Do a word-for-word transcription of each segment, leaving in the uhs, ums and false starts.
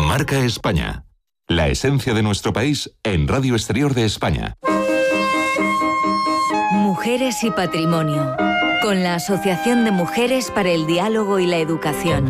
Marca España. La esencia de nuestro país en Radio Exterior de España. Mujeres y Patrimonio, con la Asociación de Mujeres para el Diálogo y la Educación.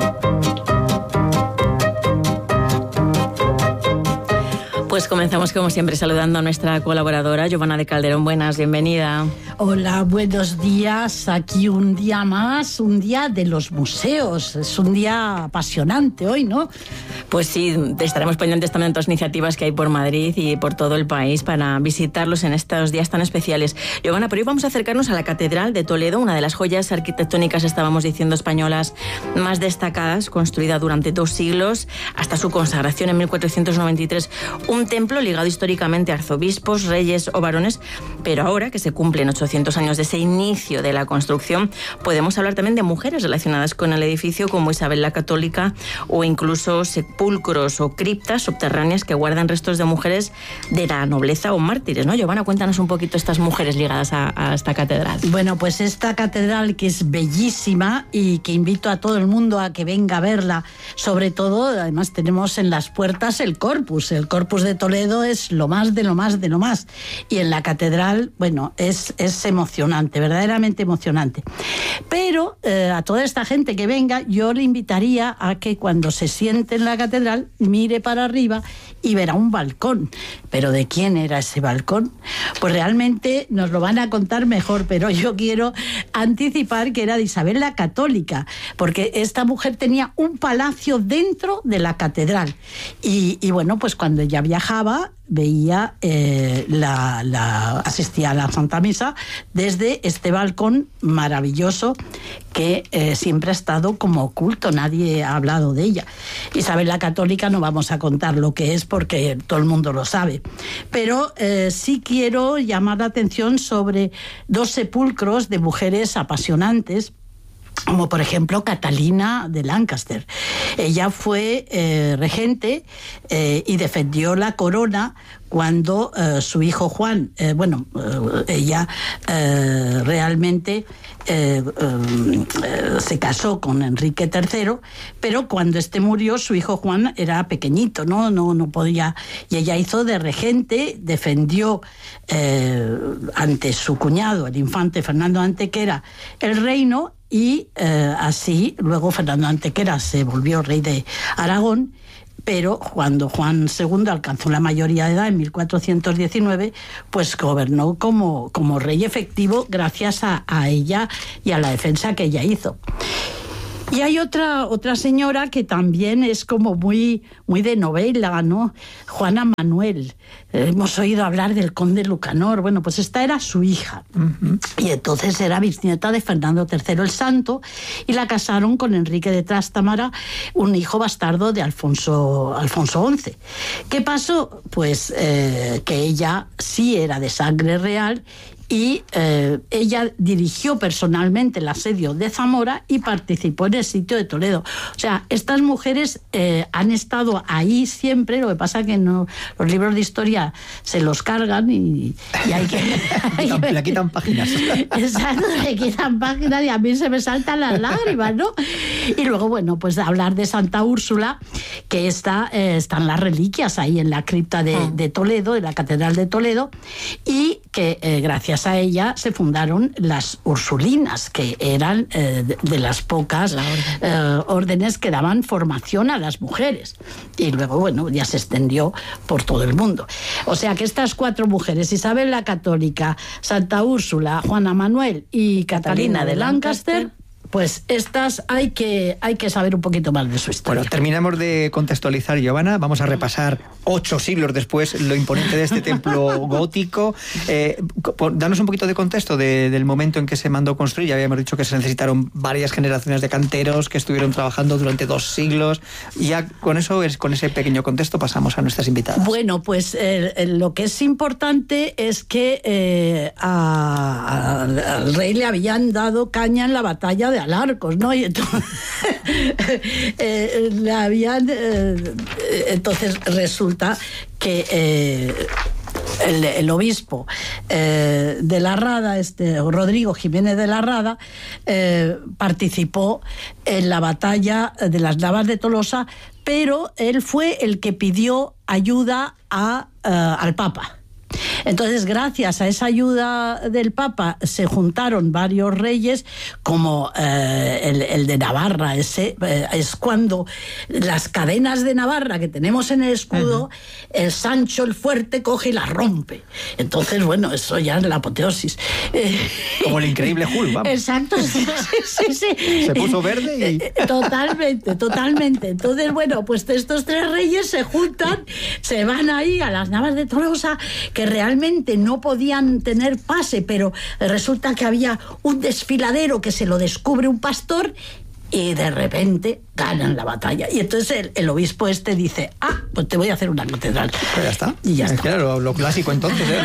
Pues comenzamos como siempre saludando a nuestra colaboradora Giovanna de Calderón. Buenas, bienvenida. Hola, buenos días. Aquí un día más, un día de los museos. Es un día apasionante hoy, ¿no? Pues sí, estaremos pendientes también de otras iniciativas que hay por Madrid y por todo el país para visitarlos en estos días tan especiales. Giovanna, pero hoy vamos a acercarnos a la Catedral de Toledo, una de las joyas arquitectónicas, estábamos diciendo, españolas más destacadas, construida durante dos siglos, hasta su consagración en mil cuatrocientos noventa y tres. Un templo ligado históricamente a arzobispos, reyes o varones, pero ahora que se cumplen ochocientos años de ese inicio de la construcción, podemos hablar también de mujeres relacionadas con el edificio, como Isabel la Católica, o incluso sepulcros o criptas subterráneas que guardan restos de mujeres de la nobleza o mártires, ¿no? Giovanna, cuéntanos un poquito estas mujeres ligadas a, a esta catedral. Bueno, pues esta catedral, que es bellísima y que invito a todo el mundo a que venga a verla, sobre todo, además tenemos en las puertas el Corpus, el Corpus de Toledo es lo más de lo más de lo más, y en la catedral, bueno, es, es emocionante, verdaderamente emocionante. Pero eh, a toda esta gente que venga, yo le invitaría a que cuando se siente en la catedral mire para arriba y verá un balcón. ¿Pero de quién era ese balcón? Pues realmente nos lo van a contar mejor, pero yo quiero anticipar que era de Isabel la Católica, porque esta mujer tenía un palacio dentro de la catedral. Y, y bueno, pues cuando ella viajaba, veía eh, la, la asistía a la Santa Misa desde este balcón maravilloso que eh, siempre ha estado como oculto, nadie ha hablado de ella. Isabel la Católica no vamos a contar lo que es porque todo el mundo lo sabe, pero eh, sí quiero llamar la atención sobre dos sepulcros de mujeres apasionantes, como por ejemplo Catalina de Lancaster. Ella fue eh, regente eh, y defendió la corona cuando eh, su hijo Juan, eh, bueno, eh, ella eh, realmente eh, eh, se casó con Enrique tercero, pero cuando este murió, su hijo Juan era pequeñito, no, no, no podía, y ella hizo de regente, defendió eh, ante su cuñado, el infante Fernando Antequera, el reino. Y eh, así, luego Fernando Antequera se volvió rey de Aragón, pero cuando Juan segundo alcanzó la mayoría de edad en mil cuatrocientos diecinueve, pues gobernó como, como rey efectivo gracias a, a ella y a la defensa que ella hizo. Y hay otra, otra señora que también es como muy, muy de novela, ¿no? Juana Manuel. Eh, hemos oído hablar del conde Lucanor. Bueno, pues esta era su hija. Uh-huh. Y entonces era bisnieta de Fernando tercero el Santo, y la casaron con Enrique de Trastámara, un hijo bastardo de Alfonso, Alfonso once. ¿Qué pasó? Pues eh, que ella sí era de sangre real, y eh, ella dirigió personalmente el asedio de Zamora y participó en el sitio de Toledo. O sea, estas mujeres eh, han estado ahí siempre, lo que pasa que no, los libros de historia se los cargan y, y hay que... le, quitan, le quitan páginas. Exacto, le quitan páginas y a mí se me saltan las lágrimas, ¿no? Y luego, bueno, pues hablar de Santa Úrsula, que está, eh, están las reliquias ahí en la cripta de, de Toledo, en la Catedral de Toledo, y que eh, gracias a ella se fundaron las Ursulinas, que eran eh, de, de las pocas orden. eh, órdenes que daban formación a las mujeres. Y luego, bueno, ya se extendió por todo el mundo. O sea que estas cuatro mujeres, Isabel la Católica, Santa Úrsula, Juana Manuel y Catalina, Catalina de Lancaster, Lancaster, pues estas hay que, hay que saber un poquito más de su historia. Bueno, terminamos de contextualizar, Giovanna. Vamos a repasar ocho siglos después lo imponente de este templo gótico. Eh, danos un poquito de contexto de, del momento en que se mandó construir. Ya habíamos dicho que se necesitaron varias generaciones de canteros que estuvieron trabajando durante dos siglos. Y ya con eso, es, con ese pequeño contexto, pasamos a nuestras invitadas. Bueno, pues eh, lo que es importante es que eh, a, a, al rey le habían dado caña en la batalla de Alarcos, ¿no? Y entonces, eh, le habían, eh, entonces resulta que eh, el, el obispo eh, de la Rada, este, Rodrigo Jiménez de la Rada, eh, participó en la batalla de las Navas de Tolosa, pero él fue el que pidió ayuda a, uh, al Papa. Entonces, gracias a esa ayuda del Papa, se juntaron varios reyes, como eh, el, el de Navarra. Ese eh, es cuando las cadenas de Navarra que tenemos en el escudo, uh-huh. el Sancho el Fuerte coge y las rompe. Entonces, bueno, eso ya es la apoteosis. Eh, como el increíble Hulk, vamos. Exacto, sí, sí, sí. Se puso verde y... Totalmente, totalmente. Entonces, bueno, pues estos tres reyes se juntan, se van ahí a las Navas de Tolosa, que realmente no podían tener pase, pero resulta que había un desfiladero que se lo descubre un pastor y de repente ganan la batalla. Y entonces el, el obispo este dice, ah, pues te voy a hacer una catedral. Pues ya está. Y ya es está. Claro, lo clásico entonces. ¿eh?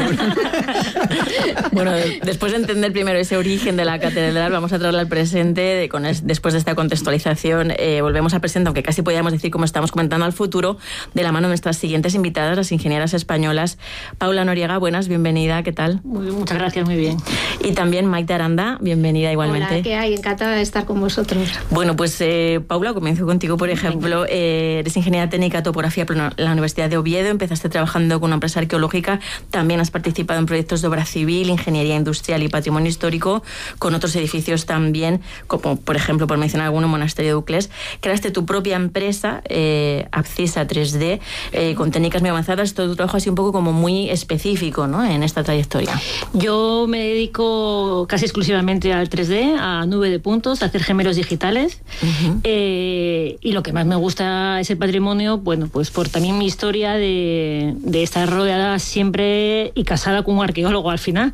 Bueno, después de entender primero ese origen de la catedral, vamos a traerla al presente. De, con es, después de esta contextualización, eh, volvemos al presente, aunque casi podríamos decir, como estamos comentando, al futuro, de la mano de nuestras siguientes invitadas, las ingenieras españolas. Paula Noriega, buenas, bienvenida, ¿qué tal? Muy, muchas gracias, muy bien. Y también Maite Aranda, bienvenida igualmente. Hola, ¿qué hay? Encantada de estar con vosotros. Bueno, pues eh, Paula, comienzo contigo, por ejemplo. Eh, eres ingeniera técnica topografía por la Universidad de Oviedo, empezaste trabajando con una empresa arqueológica, también has participado en proyectos de obra civil, ingeniería industrial y patrimonio histórico, con otros edificios también, como por ejemplo, por mencionar alguno, Monasterio de Uclés. Creaste tu propia empresa, eh, Abcisa tres D, eh, con técnicas muy avanzadas. Todo tu trabajo ha sido un poco como muy específico, ¿no?, en esta trayectoria. Yo me dedico casi exclusivamente al tres D, a nube de puntos, a hacer gemelos digitales. Uh-huh. eh, y lo que más me gusta es el patrimonio, bueno, pues por también mi historia de, de estar rodeada siempre y casada con un arqueólogo al final.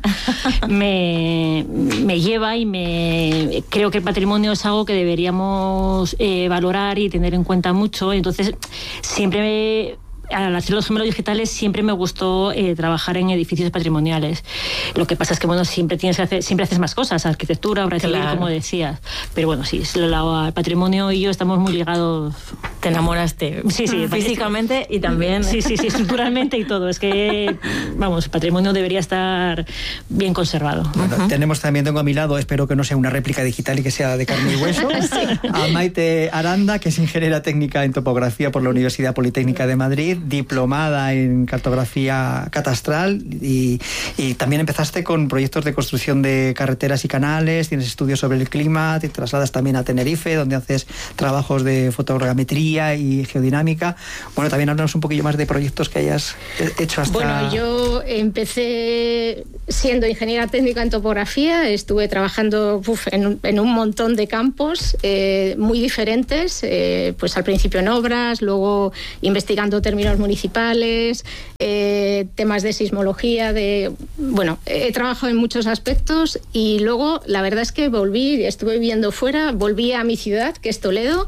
me, me lleva y me creo que el patrimonio es algo que deberíamos eh, valorar y tener en cuenta mucho. Entonces, siempre me... al hacer los gemelos digitales siempre me gustó eh, trabajar en edificios patrimoniales. Lo que pasa es que bueno, siempre tienes que hacer, siempre haces más cosas, arquitectura, obra civil, claro, como decías. Pero bueno, sí, el patrimonio y yo estamos muy ligados. Te enamoraste. Sí, sí, físicamente y también. Sí, sí, sí, estructuralmente y todo. Es que, vamos, el patrimonio debería estar bien conservado. Bueno, uh-huh. Tenemos también, tengo a mi lado, espero que no sea una réplica digital y que sea de carne y hueso, sí. a Maite Aranda, que es ingeniera técnica en topografía por la Universidad Politécnica de Madrid, diplomada en cartografía catastral y, y también empezaste con proyectos de construcción de carreteras y canales, tienes estudios sobre el clima, te trasladas también a Tenerife, donde haces trabajos de fotogrametría y geodinámica. Bueno, también háblanos un poquillo más de proyectos que hayas hecho hasta... Bueno, yo empecé siendo ingeniera técnica en topografía, estuve trabajando uf, en, un, en un montón de campos eh, muy diferentes, eh, pues al principio en obras, luego investigando términos municipales, eh, temas de sismología, de bueno, he trabajado en muchos aspectos y luego la verdad es que volví, estuve viviendo fuera, volví a mi ciudad, que es Toledo,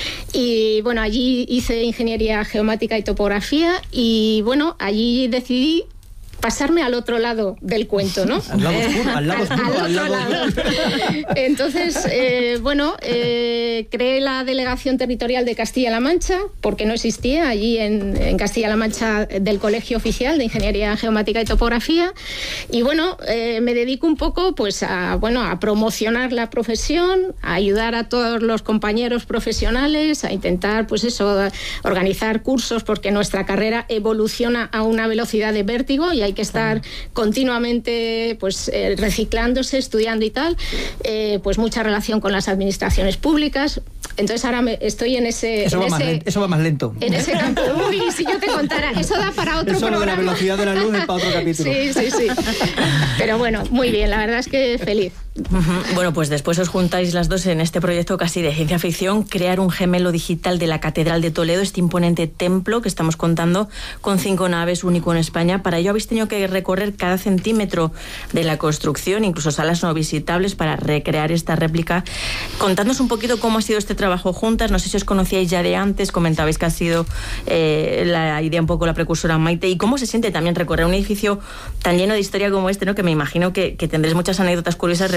y bueno, allí hice ingeniería geomática y topografía y bueno, allí decidí pasarme al otro lado del cuento, ¿no? Al lado oscuro, al lado oscuro, al, al, al lado... lado. Entonces, eh, bueno, eh, creé la Delegación Territorial de Castilla-La Mancha, porque no existía allí en, en Castilla-La Mancha del Colegio Oficial de Ingeniería Geomática y Topografía, y bueno, eh, me dedico un poco pues a, bueno, a promocionar la profesión, a ayudar a todos los compañeros profesionales, a intentar, pues eso, organizar cursos, porque nuestra carrera evoluciona a una velocidad de vértigo y hay que estar continuamente pues eh, reciclándose, estudiando y tal, eh, pues mucha relación con las administraciones públicas. Entonces ahora me, estoy en ese... Eso, en va ese, más lento, eso va más lento. En ese campo. Uy, si yo te contara, eso da para otro eso programa. Eso de la velocidad de la luz es para otro capítulo. Sí, sí, sí. Pero bueno, muy bien, la verdad es que feliz. Uh-huh. Bueno, pues después os juntáis las dos en este proyecto casi de ciencia ficción, crear un gemelo digital de la Catedral de Toledo, este imponente templo que estamos contando con cinco naves, único en España. Para ello habéis tenido que recorrer cada centímetro de la construcción, incluso salas no visitables, para recrear esta réplica. Contadnos un poquito cómo ha sido este trabajo juntas, no sé si os conocíais ya de antes, comentabais que ha sido eh, la idea un poco la precursora Maite, y cómo se siente también recorrer un edificio tan lleno de historia como este, ¿no?, que me imagino que, que tendréis muchas anécdotas curiosas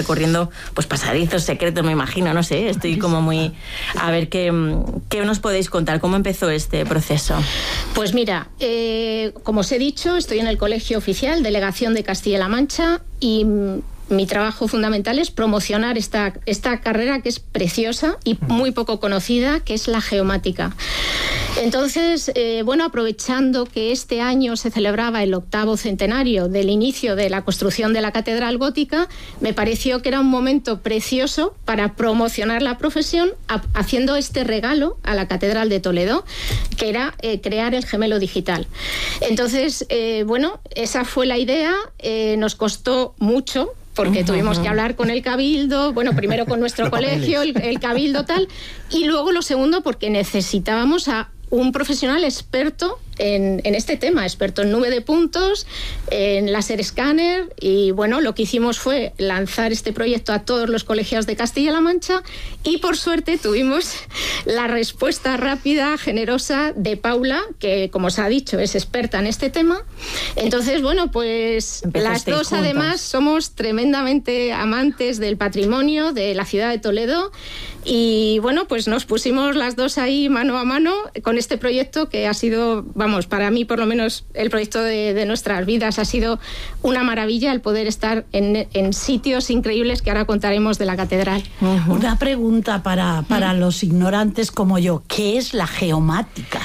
recorriendo pues pasadizos secretos, me imagino, no sé, estoy como muy... A ver, ¿qué, qué nos podéis contar? ¿Cómo empezó este proceso? Pues mira, eh, como os he dicho, estoy en el Colegio Oficial, Delegación de Castilla-La Mancha, y mi trabajo fundamental es promocionar esta, esta carrera que es preciosa y muy poco conocida, que es la geomática. Entonces, eh, bueno, aprovechando que este año se celebraba el octavo centenario del inicio de la construcción de la Catedral Gótica, me pareció que era un momento precioso para promocionar la profesión a, haciendo este regalo a la Catedral de Toledo, que era eh, crear el gemelo digital. Entonces, eh, bueno, esa fue la idea, eh, nos costó mucho, porque tuvimos que hablar con el Cabildo, bueno, primero con nuestro colegio, el, el Cabildo tal, y luego lo segundo porque necesitábamos a un profesional experto en, en este tema, experto en nube de puntos, en láser escáner, y bueno, lo que hicimos fue lanzar este proyecto a todos los colegios de Castilla-La Mancha, y por suerte tuvimos la respuesta rápida, generosa de Paula, que como os ha dicho es experta en este tema. Entonces, bueno, pues las dos juntas. Además somos tremendamente amantes del patrimonio de la ciudad de Toledo, y bueno, pues nos pusimos las dos ahí mano a mano con este proyecto que ha sido, vamos, para mí por lo menos el proyecto de, de nuestras vidas ha sido una maravilla el poder estar en, en sitios increíbles que ahora contaremos de la catedral. Uh-huh. Una pregunta para, para uh-huh. los ignorantes como yo, ¿qué es la geomática?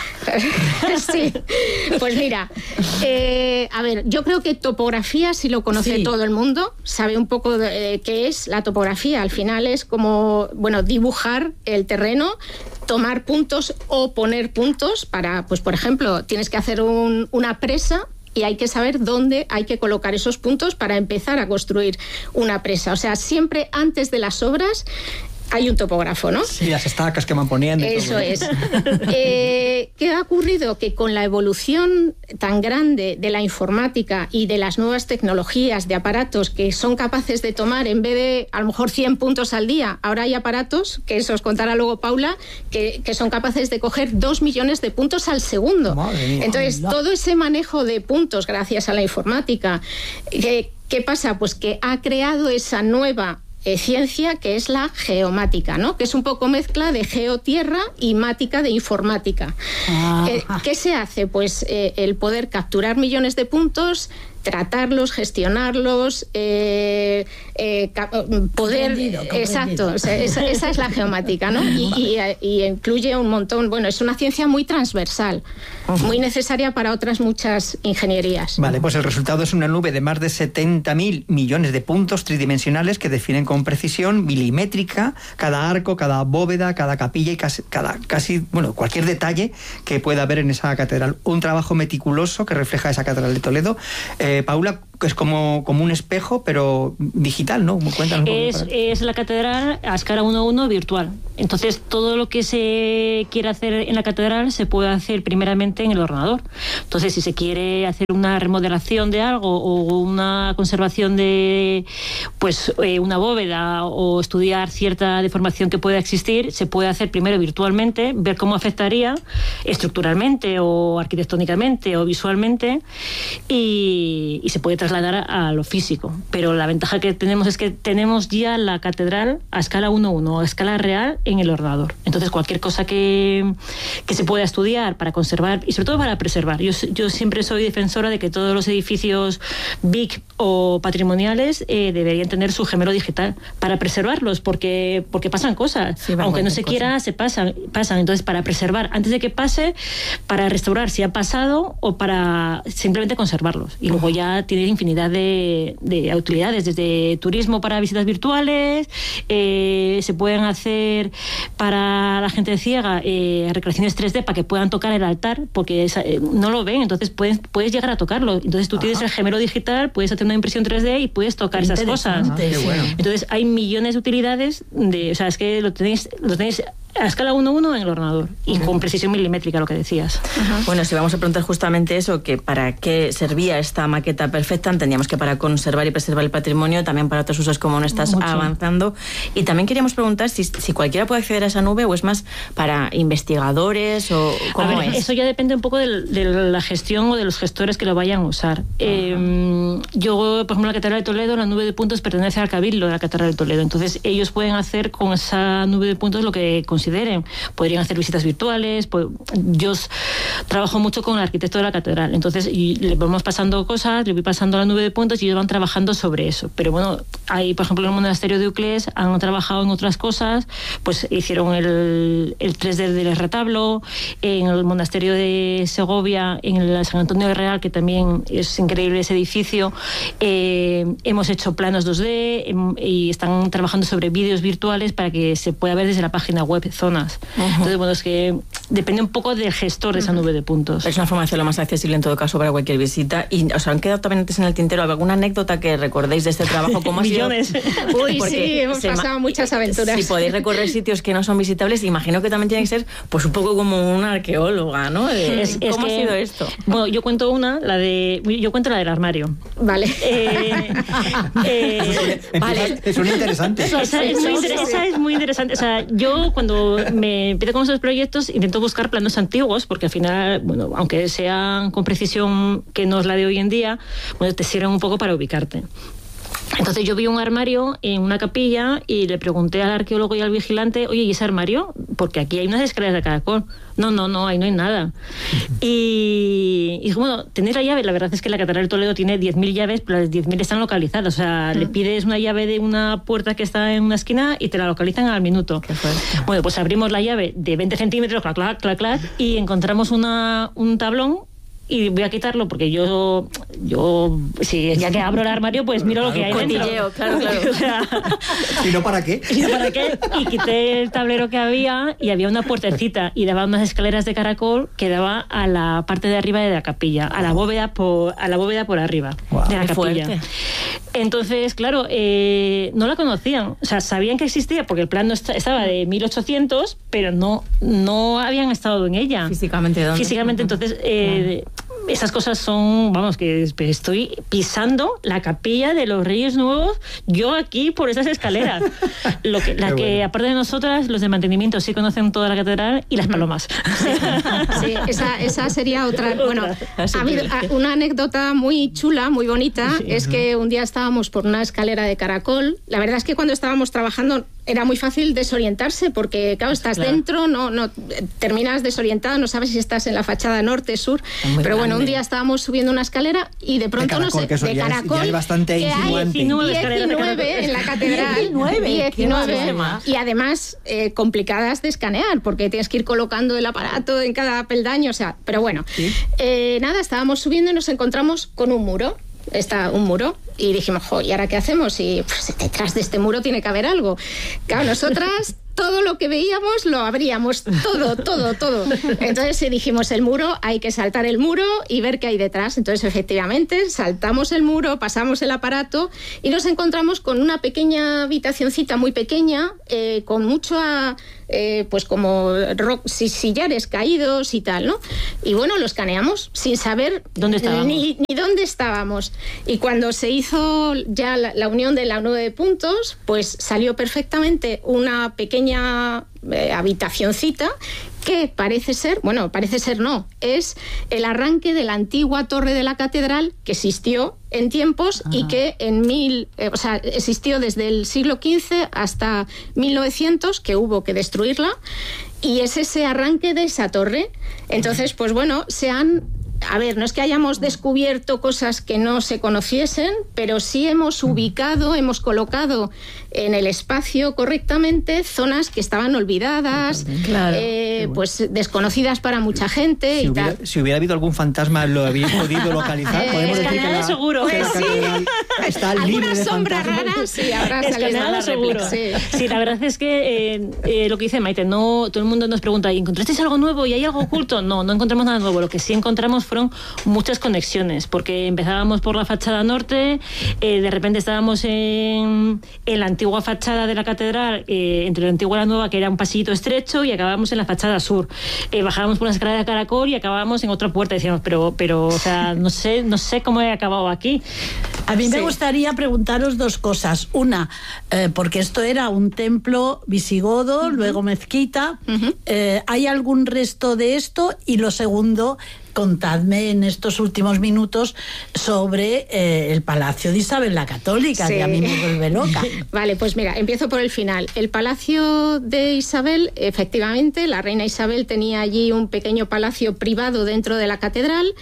Sí, pues mira, eh, a ver, yo creo que topografía sí lo conoce sí. todo el mundo, sabe un poco de, eh, qué es la topografía, al final es como, bueno, dibujar el terreno, tomar puntos o poner puntos para, pues por ejemplo, tienes que hacer un, una presa y hay que saber dónde hay que colocar esos puntos para empezar a construir una presa. O sea, siempre antes de las obras hay un topógrafo, ¿no? Sí, las estacas que van poniendo. Eso todo. es. Eh, ¿Qué ha ocurrido? Que con la evolución tan grande de la informática y de las nuevas tecnologías de aparatos que son capaces de tomar, en vez de a lo mejor cien puntos al día, ahora hay aparatos, que eso os contará luego Paula, que, que son capaces de coger dos millones de puntos al segundo. Madre mía. Entonces, Hola. todo ese manejo de puntos gracias a la informática, ¿qué, qué pasa? Pues que ha creado esa nueva Eh, ciencia que es la geomática, ¿no? Que es un poco mezcla de geotierra y mática de informática. Ah. Eh, ¿Qué se hace? Pues eh, el poder capturar millones de puntos, tratarlos, gestionarlos, eh, eh, poder... Comprendido, comprendido. Exacto, o sea, esa, esa es la geomática, ¿no? Y, y, y incluye un montón, bueno, es una ciencia muy transversal, muy necesaria para otras muchas ingenierías. Vale, pues el resultado es una nube de más de setenta mil millones de puntos tridimensionales que definen con precisión milimétrica cada arco, cada bóveda, cada capilla y casi, cada, casi, bueno, cualquier detalle que pueda haber en esa catedral. Un trabajo meticuloso que refleja esa catedral de Toledo. Eh, Paula, es como, como un espejo, pero digital, ¿no? Cuéntanos un es, es la catedral a escala uno a uno virtual. Entonces, todo lo que se quiere hacer en la catedral se puede hacer primeramente en el ordenador. Entonces, si se quiere hacer una remodelación de algo o una conservación de pues eh, una bóveda o estudiar cierta deformación que pueda existir, se puede hacer primero virtualmente, ver cómo afectaría estructuralmente o arquitectónicamente o visualmente y, y se puede trasladar a, a lo físico. Pero la ventaja que tenemos es que tenemos ya la catedral a escala uno a uno, a escala real en el ordenador. Entonces, cualquier cosa que, que se pueda estudiar para conservar y sobre todo para preservar. Yo, yo siempre soy defensora de que todos los edificios big o patrimoniales eh, deberían tener su gemelo digital para preservarlos, porque, porque pasan cosas. Sí, aunque no se cosa. quiera, se pasan, pasan. Entonces, para preservar antes de que pase, para restaurar si ha pasado o para simplemente conservarlos. Y luego ya tienes infinidad de, de utilidades, desde turismo para visitas virtuales, eh, se pueden hacer para la gente ciega eh, recreaciones tres D para que puedan tocar el altar, porque es, eh, no lo ven, entonces puedes, puedes llegar a tocarlo. Entonces tú Ajá. tienes el gemelo digital, puedes hacer una impresión tres D y puedes tocar esas cosas. Ah, qué bueno. Entonces hay millones de utilidades, de, o sea, es que lo tenéis, lo tenéis a escala uno uno en el ordenador y con precisión milimétrica, lo que decías. Ajá. Bueno, si vamos a preguntar justamente eso, que para qué servía esta maqueta perfecta, entendíamos que para conservar y preservar el patrimonio, también para otros usos como no estás Mucho. avanzando. Y también queríamos preguntar si, si cualquiera puede acceder a esa nube o es más para investigadores o cómo ver, es. Eso ya depende un poco de, de la gestión o de los gestores que lo vayan a usar. Eh, yo, por ejemplo, la Catedral de Toledo, la nube de puntos pertenece al Cabildo de la Catedral de Toledo. Entonces, ellos pueden hacer con esa nube de puntos lo que consideren. Podrían hacer visitas virtuales. Pues, yo trabajo mucho con el arquitecto de la catedral. Entonces, y le vamos pasando cosas, le voy pasando la nube de puntos y ellos van trabajando sobre eso. Pero bueno, hay, por ejemplo, en el monasterio de Uclés han trabajado en otras cosas. Pues hicieron el, el tres D del retablo. En el monasterio de Segovia, en el San Antonio de Real, que también es increíble ese edificio, eh, hemos hecho planos dos D em, y están trabajando sobre vídeos virtuales para que se pueda ver desde la página web zonas. Uh-huh. Entonces, bueno, es que depende un poco del gestor de esa nube de puntos. Es una formación lo más accesible en todo caso para cualquier visita. Y os han quedado también antes en el tintero alguna anécdota que recordéis de este trabajo. ¿Cómo ha sido? Millones. Uy, sí, hemos pasado muchas aventuras. Si podéis recorrer sitios que no son visitables, imagino que también tiene que ser pues un poco como una arqueóloga, ¿no? De, es, es ¿Cómo que, ha sido esto? Bueno, yo cuento una, la de yo cuento la del armario. Vale. Eh, eh, vale. Es una interesante. Esa es, muy inter- esa es muy interesante. O sea, yo cuando me empiezo con esos proyectos intento buscar planos antiguos, porque al final, bueno, aunque sean con precisión que no es la de hoy en día, bueno, te sirven un poco para ubicarte. Entonces yo vi un armario en una capilla y le pregunté al arqueólogo y al vigilante, oye, ¿y ese armario? Porque aquí hay unas escaleras de caracol. No, no, no, ahí no hay nada. Y, y bueno, tener la llave, la verdad es que la Catedral de Toledo tiene diez mil llaves, pero las diez mil están localizadas. O sea, mm. le pides una llave de una puerta que está en una esquina y te la localizan al minuto. Qué fuerte. Bueno, pues abrimos la llave de veinte centímetros, clac, clac, clac, clac, y encontramos una, un tablón. Y voy a quitarlo porque yo, yo si ya que abro el armario, pues miro claro, lo que hay dentro. Cotilleo, claro, claro. O sea, ¿y no para qué? ¿Y no para qué? Y quité el tablero que había y había una puertecita y daba unas escaleras de caracol que daba a la parte de arriba de la capilla, a la bóveda por, a la bóveda por arriba wow, de la capilla. Fuerte. Entonces, claro, eh, no la conocían. O sea, sabían que existía porque el plan no está, estaba de mil ochocientos, pero no, no habían estado en ella. Físicamente, ¿dónde? Físicamente, entonces... Eh, wow. Esas cosas son, vamos, que estoy pisando la capilla de los Reyes Nuevos, yo aquí por esas escaleras. Lo que, la que, bueno. aparte de nosotras, los de mantenimiento sí conocen toda la catedral y las palomas. Sí, sí esa, esa sería otra. Bueno, ha habido una anécdota muy chula, muy bonita, sí. es que un día estábamos por una escalera de caracol. La verdad es que cuando estábamos trabajando era muy fácil desorientarse porque, claro, estás claro. dentro, no, no terminas desorientado, no sabes si estás en la fachada norte, sur, muy pero bueno, grande. Un día estábamos subiendo una escalera y de pronto de caracol, no sé, de ya caracol, es, ya es bastante que hay diecinueve en la catedral, diecinueve, diecinueve y además eh, complicadas de escanear porque tienes que ir colocando el aparato en cada peldaño, o sea, pero bueno, ¿sí? eh, nada, estábamos subiendo y nos encontramos con un muro. Está un muro y dijimos, jo, ¿y ahora qué hacemos? Y pues, detrás de este muro tiene que haber algo. Claro, nosotras todo lo que veíamos lo abríamos, todo, todo, todo. Entonces dijimos, el muro, hay que saltar el muro y ver qué hay detrás. Entonces, efectivamente, saltamos el muro, pasamos el aparato y nos encontramos con una pequeña habitacioncita muy pequeña, eh, con mucho, a, eh, pues como rock, sillares caídos y tal, ¿no? Y bueno, lo escaneamos sin saber ¿Dónde estábamos? Ni, ni dónde estábamos. Y cuando se hizo ya la, la unión de la nube de puntos, pues salió perfectamente una pequeña Eh, habitacioncita que parece ser, bueno, parece ser no, es el arranque de la antigua torre de la catedral que existió en tiempos Ajá. y que en mil, eh, o sea, existió desde el siglo quince hasta mil novecientos, que hubo que destruirla, y es ese arranque de esa torre. Entonces, pues bueno, se han A ver, no es que hayamos descubierto cosas que no se conociesen, pero sí hemos ubicado, hemos colocado en el espacio correctamente zonas que estaban olvidadas, claro, eh, bueno. pues desconocidas para mucha gente si y hubiera, tal. Si hubiera habido algún fantasma, ¿lo habéis podido localizar? ¿Podemos eh, decir que la, seguro. Que pues la sí. está libre de sombra fantasmas? rara, sí, habrá salido seguro. Sí. sí, la verdad es que eh, eh, lo que dice Maite, no, todo el mundo nos pregunta, ¿encontrasteis algo nuevo y hay algo oculto? No, no encontramos nada nuevo. Lo que sí encontramos fueron muchas conexiones, porque empezábamos por la fachada norte, eh, de repente estábamos en, en la antigua fachada de la catedral, eh, entre la antigua y la nueva, que era un pasillito estrecho, y acabábamos en la fachada sur. Eh, bajábamos por una escalera de caracol y acabábamos en otra puerta. Decíamos, pero, pero o sea, no sé, no sé cómo he acabado aquí. A mí me Sí. gustaría preguntaros dos cosas. Una, eh, porque esto era un templo visigodo, uh-huh. luego mezquita. Uh-huh. Eh, ¿Hay algún resto de esto? Y lo segundo, contadme en estos últimos minutos sobre eh, el Palacio de Isabel la Católica, Sí. que a mí me vuelve loca. Vale, pues mira, empiezo por el final. El Palacio de Isabel, efectivamente, la reina Isabel tenía allí un pequeño palacio privado dentro de la catedral,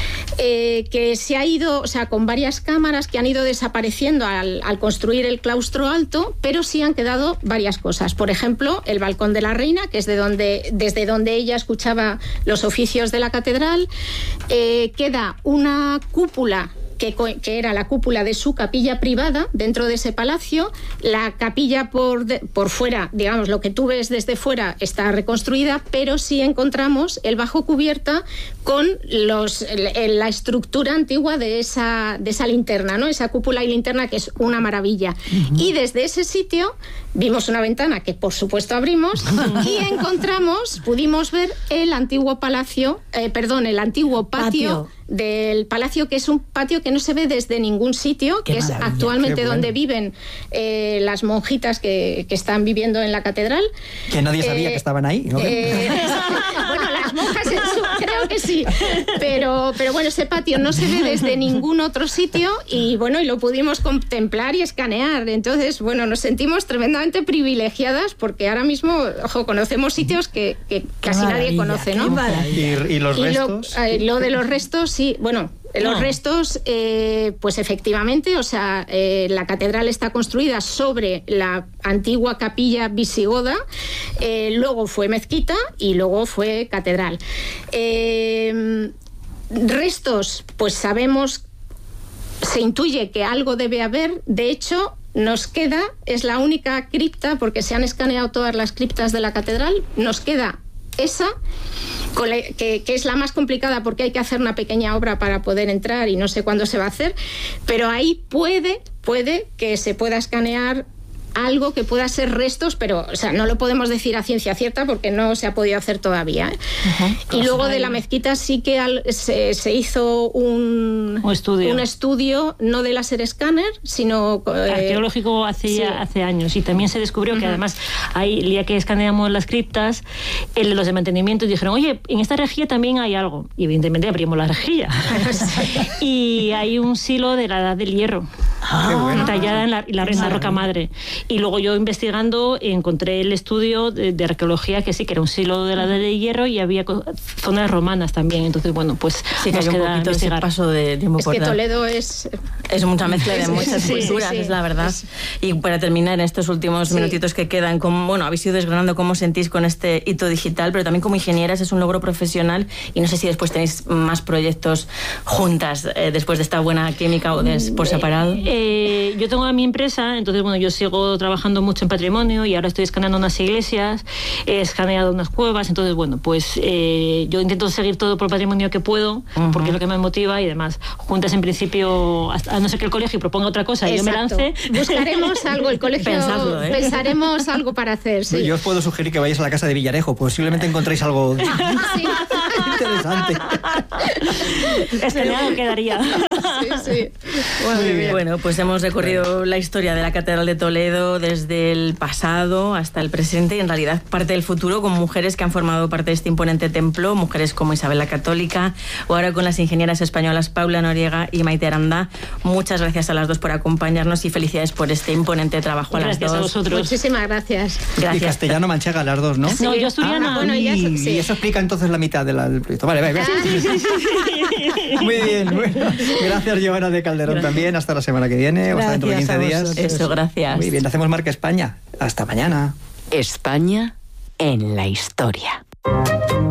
eh, que se ha ido, o sea, con varias cámaras que han ido desapareciendo al, al construir el claustro alto, pero sí han quedado varias cosas. Por ejemplo, el balcón de la reina, que es de donde, desde donde ella escuchaba los oficios de la catedral. Eh, queda una cúpula que, que era la cúpula de su capilla privada dentro de ese palacio. La capilla por, de, por fuera, digamos, lo que tú ves desde fuera está reconstruida, pero sí encontramos el bajo cubierta con los, la estructura antigua de esa, de esa linterna, ¿no? Esa cúpula y linterna, que es una maravilla. Uh-huh. Y desde ese sitio vimos una ventana que por supuesto abrimos y encontramos, pudimos ver el antiguo palacio, eh, perdón, el antiguo patio, patio del palacio, que es un patio que no se ve desde ningún sitio, qué que es actualmente bueno. donde viven eh, las monjitas que, que están viviendo en la catedral. Que nadie sabía eh, que estaban ahí, ¿no? Eh, bueno, las monjas en su, creo que sí, pero, pero bueno, ese patio no se ve desde ningún otro sitio y bueno, y lo pudimos contemplar y escanear. Entonces, bueno, nos sentimos tremendamente privilegiadas porque ahora mismo, ojo, conocemos sitios que, que casi nadie conoce, ¿no? ¿Y, y los y restos? Lo, eh, lo de los restos, sí, bueno, los no. restos, eh, pues efectivamente, o sea, eh, la catedral está construida sobre la antigua capilla visigoda, eh, luego fue mezquita y luego fue catedral. Eh, restos, pues sabemos, se intuye que algo debe haber, de hecho, nos queda, es la única cripta, porque se han escaneado todas las criptas de la catedral, nos queda esa, que, que es la más complicada porque hay que hacer una pequeña obra para poder entrar y no sé cuándo se va a hacer, pero ahí puede, puede que se pueda escanear algo que pueda ser restos, pero o sea, no lo podemos decir a ciencia cierta porque no se ha podido hacer todavía, ¿eh? Uh-huh. Y luego de la mezquita sí que al, se, se hizo un, un, estudio. un estudio, no de láser escáner, sino eh, arqueológico hace, sí. hace años, y también se descubrió uh-huh. que además ahí, el día que escaneamos las criptas, el de los de mantenimiento dijeron, oye, en esta rejilla también hay algo, y evidentemente abrimos la rejilla y hay un silo de la edad del hierro, ah, bueno. tallada en la, en la, en la roca madre. Y luego yo investigando encontré el estudio de, de arqueología que sí, que era un silo de la edad de hierro y había zonas romanas también. Entonces, bueno, pues sí, que hay un poquito ese paso de tiempo es por que dar. Toledo es... Es mucha mezcla de muchas sí, culturas, sí, sí. es la verdad. Es... Y para terminar, en estos últimos sí. minutitos que quedan, como, bueno, habéis ido desgranando cómo sentís con este hito digital, pero también como ingenieras es un logro profesional y no sé si después tenéis más proyectos juntas eh, después de esta buena química o de, por separado. Eh, yo tengo a mi empresa, entonces, bueno, yo sigo trabajando mucho en patrimonio y ahora estoy escaneando unas iglesias, he escaneado unas cuevas, entonces bueno, pues eh, yo intento seguir todo por patrimonio que puedo, uh-huh. porque es lo que me motiva y demás. Juntas en principio, a no ser que el colegio proponga otra cosa y yo me lance. Buscaremos algo, el colegio Pensadlo, ¿eh? Pensaremos algo para hacer, sí. Yo os puedo sugerir que vayáis a la casa de Villarejo, posiblemente encontréis algo sí. interesante. Escaneado quedaría. Sí, sí. Bueno, muy bien. Bueno, pues hemos recorrido la historia de la Catedral de Toledo desde el pasado hasta el presente y en realidad parte del futuro con mujeres que han formado parte de este imponente templo, mujeres como Isabel la Católica o ahora con las ingenieras españolas Paula Noriega y Maite Aranda. Muchas gracias a las dos por acompañarnos y felicidades por este imponente trabajo a las gracias dos. Gracias a vosotros. Muchísimas gracias. Gracias. Y castellano manchega las dos, ¿no? Sí. No, yo asturiana. Ah, bueno, y eso, sí. Y eso explica entonces la mitad de la, del proyecto. Vale, vale, vale. Sí, sí, sí, sí. Muy bien, bueno. Gracias, Giovanna de Calderón, gracias. También. Hasta la semana que viene Gracias, o hasta dentro de quince días. Eso, gracias. Muy bien, hacemos Marca España. Hasta mañana. España en la historia.